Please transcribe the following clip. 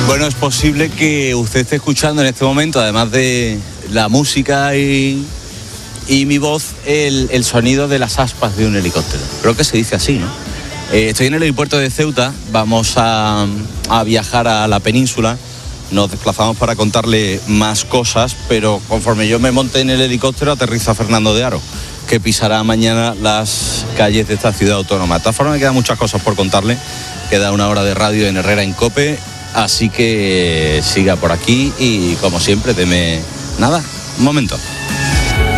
Bueno, es posible que usted esté escuchando en este momento, además de la música y mi voz, el sonido de las aspas de un helicóptero. Creo que se dice así, ¿no? Estoy en el aeropuerto de Ceuta, vamos a viajar a la península, nos desplazamos para contarle más cosas, pero conforme yo me monte en el helicóptero aterriza Fernando de Aro, que pisará mañana las calles de esta ciudad autónoma. De todas formas, me quedan muchas cosas por contarle, queda una hora de radio en Herrera en COPE, así que siga por aquí y como siempre, deme nada, un momento.